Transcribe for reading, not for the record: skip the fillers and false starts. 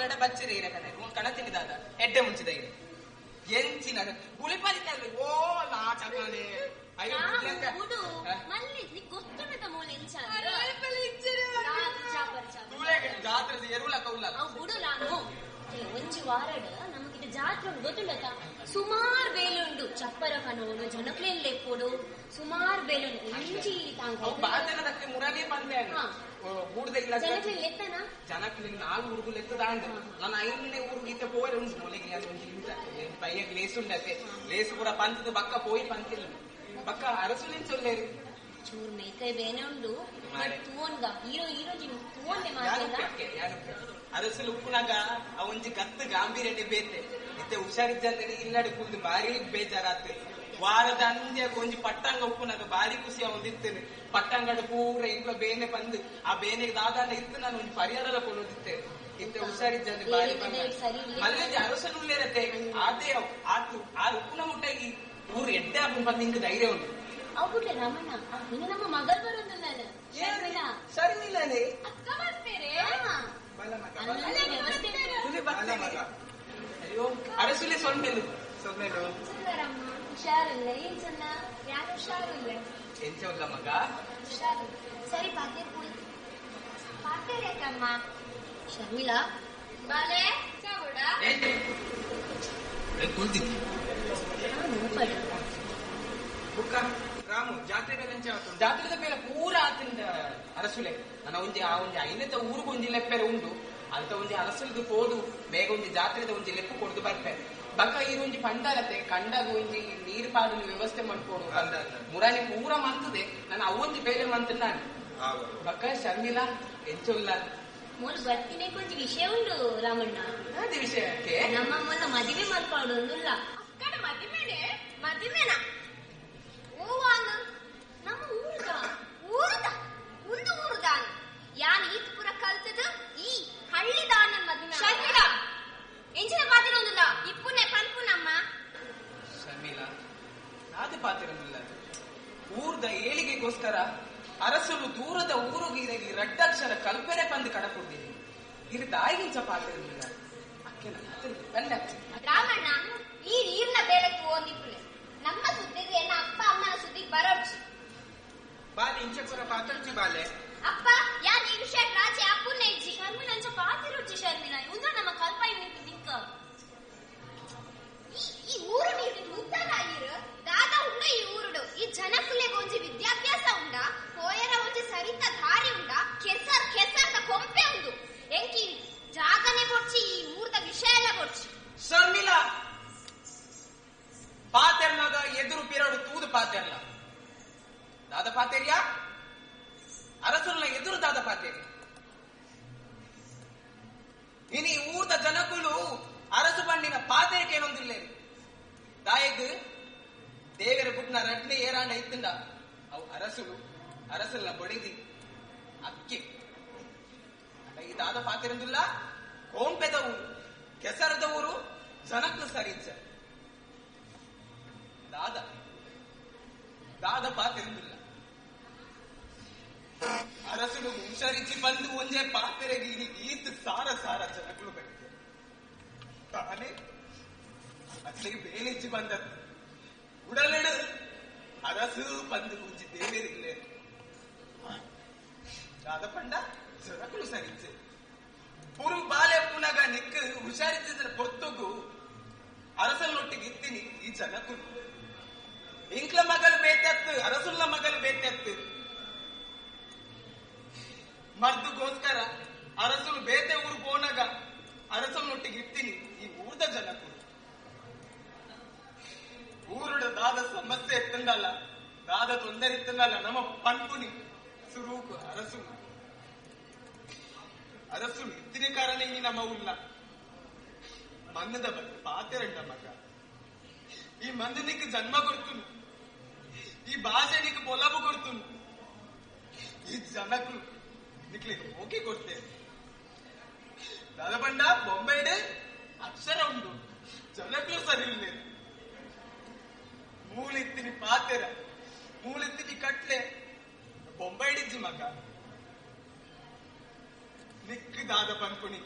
ನಡ ಬಚ್ಚರಿ ಇರ ಕಣ ಕಣ ತಿಂಡಿದಾದ ಎಡ್ಡೆ ಮುಂಚಿದ ಇದೆ ಎಂಚಿನ ಗುಳಿಪಾಲಿಕೆ ಓ ಲಾಟ ಕಣೆ ಅಯ್ಯೋ ಜಾತ್ರೆ ಎರುಳ ಕೌಲ ಒಂಜಿ ವಾರಡ್ ನಮಗಿದ ಜಾತ್ರೆ ಗೊತ್ತುಂಡತ ಸುಮಾರು ಬೇಲುಂಡು ಚಪ್ಪರ ಕನೋಡು ಜನಕ್ಲೇನ್ ಲೆಪ್ಪೋಡು ಸುಮಾರು ಬೇಲುಂಡು ಇಂಚಿ ಬಾಜನದಕ್ಕೆ ಮುರನೇ ಬಂದೆ ಮೂಡದೆ ಇಲ್ಲ ಜನಕ್ಲೇನ್ ಲೆತ್ತನ ಜನಕ್ಲೇನ್ 4 ಊರುಗು ಲೆತ್ತದಾಂಡು ನಾನು 5ನೇ ಊರಿಗೆ ಇತ್ತ ಪೋರೆ ಉಂಟು ಮೊಲೆಗೆ ಅದು ಒಂದು ಪೈಯಗೆ ಲೇಸು ಉಂಡತೆ ಲೇಸು ಪೂರ ಪಂತದ ಬಕ್ಕ ಪೋಯಿ ಪಂತಿಲ್ಲ ಬಕ್ಕ ಅರಸುಲಿನ್ ಸೊಲ್ಲೇರು ಚೂರ್ ಮೇಕೈ ಬೇನೆ ಉಂಡು ತೂವನ್ಗ ಹೀರೋ ತೂವನ್ನೆ ಮಾತಿಲ್ಲ ಅರಸಲು ಉಪ್ಪುನಾಗ ಅವಂಜಿ ಕತ್ತು ಗಾಂಭೀರ್ಯತೆ ಬೇತೆ ಇತ್ತೆ ಹುಷಾರಿದ್ದಂದ್ರೆ ಇಲ್ಲಡೆ ಕುಂದು ಭಾರಿ ಬೇಜಾರಾಗ್ತದೆ ವಾರದ ಅಂದ್ಯ ಕೊಂಚ ಪಟ್ಟಂಗ ಉಪ್ಪುನಾಗ ಭಾರಿ ಖುಷಿ ಅವಂದಿತ್ತೇನೆ ಪಟ್ಟಂಗಡ ಪೂರ ಇಂಗ್ಲ ಬೇನೆ ಬಂದು ಆ ಬೇನೆಗೆ ದಾದಾನ ಇತ್ತು ನಾನು ಒಂದು ಪರಿಹಾರ ಕೊಡೋದಿತ್ತೇನೆ ಇತ್ತೆ ಹುಷಾರಿದ್ದಂದ್ರೆ ಭಾರಿ ಮಲ್ಲದೆ ಅರಸಲು ಉಳ್ಳೇರತ್ತೆ ಆದೇ ಆತು ಆ ಉಪ್ಪುನ ಮುಟ್ಟಾಗಿ ಊರು ಎಡ್ಡೆ ಹಾಕೊಂಡು ಬಂದು ಹಿಂಗ ಧೈರ್ಯ ಉಂಟು ಅವ್ಬಿಟ್ಟೆ ರಮಣ ಇನ್ನು ನಮ್ಮ ಮಗಳು ಬರೋದಿಲ್ಲ ಶರ್ಮಿಲಾನೆ ಅಕ್ಕ ಬರ್ತೀರಿ ಅಯ್ಯೋ ಅರಸುಲೆ ಸೊನ್ನೆಲು ಹುಷಾರಿಲ್ಲ ಏನ್ ಚೆನ್ನ ಯಾರು ಹುಷಾರಿಲ್ಲ ಎಂಚವಲ್ಲ ಮಗ ಹುಷಾರು ಸರಿ ಪಾತೇರ್ ಪುಳಿ ಪಾತೇರೇಕಮ್ಮ ಶರ್ಮಿಳಾ ಬಾಲೆ ಚಾವುಡ ಕುಳಿತಿದ್ದಿ ಬುಕ್ಕ ರಾಮು ಜಾತ್ರೆ ಜಾತ್ರೆದ ಬೇರೆ ಪೂರ ಆತಿಂದ ಅರಸುಲೆ ನನ್ನ ಒಂಜಿ ಆ ಒಂಜಿ ಐನತ ಊರಿಗೆ ಒಂಜಿ ಲೆಪ್ಪೆರೆ ಉಂಟು ಅಂತ ಒಂಜಿ ಅರಸಲ್ದು ಹೋದು ಬೇಗ ಒಂಜಿ ಜಾತ್ರೆದ ಒಂಜಿ ಲೆಪ್ಪು ಕೊಡ್ದು ಬರ್ಪೇರೆ ಬಕ್ಕ ಈ ಒಂಜಿ ಪಂಡಾರತೆ ಕಂಡಾಗ ಒಂಜಿ ನೀರು ಪಾಡಲು ವ್ಯವಸ್ಥೆ ಮಾಡ್ಕೊಡು ಮುರಾನಿ ಪೂರ ಮಂತದೆ ನಾನು ಅವೊಂಜಿ ಬೇರೆ ಮಂತ ನಾನು ಬಕ್ಕ ಶರ್ಮಿಲಾ ಎಂಚೊಲ್ಲ ಮೂರು ಬರ್ತೀನಿ ಕೊಂಚ ವಿಷಯ ಉಂಟು ರಾಮಣ್ಣ ಅದೇ ವಿಷಯಕ್ಕೆ ನಮ್ಮಮ್ಮನ ಮದುವೆ ಮಾಡ್ಕೊಳ್ಳೋದಿಲ್ಲ ಅಕ್ಕಡ ಮದುವೆನಾ ನಮ್ಮ ಊರುದ ಒಂದು ಊರುದಾನ ಯಾನ್ ಈತ್ ಪುರ ಕಲ್ತದ ಈ ಹಳ್ಳಿದಾನ ಮದುವೆ ಶರ್ಮಿಳಾ ಎಂಚಿನ ಪಾತಿರೊಂದಿಲ್ಲ ಇಪ್ಪುನೆ ಪನ್ಪುನಮ್ಮ ಶರ್ಮಿಳಾ ನಾದೆ ಪಾತಿರೊಂದಿಲ್ಲ ಊರ್ದ ಏಳಿಗೆಗೋಸ್ಕರ ಅರಸಲು ದೂರದ ಊರುಗೆ ರಡ್ಡಕ್ಷರ ಕಲ್ಪೆರೆ ಬಂದು ಕಡಕೊಡ್ತೀನಿ ಇದು ದಾಯಿಗಿಂಚ ಪಾತಿರೊಂದಿಲ್ಲ ಅಕ್ಕೆ ನನ್ನ ರಾಮಣ್ಣ ಈ ನೀರ್ನ ಬೇಲಕ್ಕೆ ಓದಿಪ್ಪುಲೆ ನಮ್ಮ ಸುದ್ದಿಗೆ ಅಪ್ಪ ಅಮ್ಮನ ಸುದ್ದಿಗೆ ಬರೋಡ್ಸಿ ಬಾಲೆ ಇಂಚೆ ಪುರ ಪಾತ್ರಚ್ಚಿ ಬಾಲೆ ಅಪ್ಪ ಯಾನ್ ಈ ವಿಷಯ ರಾಜೆ ಅಪ್ಪುನ್ನೆ ಇಜ್ಜಿ ಶರ್ಮಿಳಾ ಅಂಚ ಪಾತಿರೋಡ್ಚಿ ಶರ್ಮಿಳಾ ಉಂದ್ರ ನಮ್ಮ ಕಲ್ಪಾಯಿ ನಿಂತು ನಿಂಕ ಈ ಊರು ನೀರು ಮುದ್ದನ ಇರು ದಾದಾ ಉಂಡ ಈ ಊರುಡು ಈ ಜನಕುಲೆ ಗೊಂಜಿ ವಿದ್ಯಾಭ್ಯಾಸ ಉಂಡ ಹೋಯರ ಒಂಜಿ ಸರಿತ ದಾರಿ ಉಂಡ ಕೆಸರ್ದ ಕೊಂಪೆ ಉಂಡು ಎಂಕಿ ಜಾಗನೆ ಬೊಡ್ಚಿ ಈ ಊರ್ದ ವಿಷಯನ ಬೊಡ್ಚಿ ಶರ್ಮಿಳಾ ಪಾತೆರ್ನಾಗ ಎದುರು ಪಿರೋಡು ತೂದು ಪಾತೆರ್ಲ ದಾದ ಪಾತೆರ್ಯಾ ಅರಸನ ಎದುರು ದಾದ ಪಾತೆರಿ ಇನಿ ಊರ್ದ ಜನಕುಲು ಅರಸು ಬಂಡಿನ ಪಾತೆರಿಕೆ ಏನೊಂದಿಲ್ಲೇರಿ ದಾಯಗ್ ದೇವರ ಬುಟ್ನ ರಡ್ನೆ ಏರಾಂಡ ಇತ್ತಂಡ ಅವು ಅರಸಲ್ನ ಬಡಿದಿ ಅಕ್ಕಿ ಈ ದಾದ ಪಾತೆರಂದಿಲ್ಲ ಕೋಂಪೆದ ಊರು ಕೆಸರದ ಊರು ಜನಕ್ಲು ಸರಿಚ ದಾದ ಪಾತೆರಂದಿಲ್ಲ ಅರಸನು ಹುಷಾರಿಸಿ ಬಂದು ಒಂದೇ ಪಾತ್ರೆಗೆ ಈತ ಸಾರ ಜನಗಳು ಬರ್ತದೆ ತಾನೇ ಅಲ್ಲಿಗೆ ಬೇಲಿಚ್ಚಿ ಬಂದದ್ದು ಉಡಲೆಡು ಅರಸು ಬಂದು ಮುಂಚೆ ದೇವೇರಿಲ್ಲೇ ದಾದ ಪಂಡ ಜನಗಳು ಸರಿಚೆ ಪುರು ಬಾಲೆ ಪುನಗ ನಿಕ್ಕ ಹುಷಾರಿಸಿದ್ರೆ ಪೊತ್ತುಗು ಅರಸನೊಟ್ಟಿಗೆ ಇತ್ತೀನಿ ಈ ಜನಕುಲು ಇಂಕ್ಲ ಮಗಲು ಬೇಟತ್ತು ಅರಸುಲ್ಲ ಮಗಲು ಬೇಟತ್ತು ಮರ್ದುಗೋಸ್ಕರ ಅರಸಲು ಬೇತೆ ಊರು ಹೋನಾಗ ಅರಸನೊಟ್ಟಿಗೆ ಇರ್ತೀನಿ ಈ ಊರ್ದ ಜನಕುಲು ಊರುಡ ದಾದ ಸಮಸ್ಯೆ ಎತ್ತಂದಲ್ಲ ದಾದ ತೊಂದರೆ ಇತ್ತಂದಲ್ಲ ನಮ್ಮ ಪನ್ಪುನಿ ಸುರೂಕು ಅರಸುಲು ಇತ್ತಿನ ಕಾರಣ ಈ ನಮ್ಮ ಉಲ್ಲ ಮನ್ನದ ಬಗ್ಗೆ ಪಾತೆರಂಡ ಮಗ ಈ ಮಂದನಿಗೆ ಜನ್ಮ ಕೊಡ್ತುನು ಈ ಭಾಷೆನಿಗೆ ಬೊಲಬು ಕೊಡ್ತುನು ಈ ಜನಕುಲು ನಿಕ್ಲಿಗೆ ಹೋಗಿ ಕೊಡ್ತೇನೆ ದಾದಪಂಡ ಬೊಂಬೈಡೆ ಅಕ್ಷರ ಉಂಟು ಜನಕುಲು ಸರಿ ಇಲ್ಲ ಮೂಲಿತ್ತಿನಿ ಪಾತೆರ ಮೂಲಿತ್ತಿನಿ ಕಟ್ಲೆ ಬೊಂಬೈಡಿಜ್ಜಿ ಮಗ ನಿಕ್ ದಾದ ಪನ್ಪುನಿ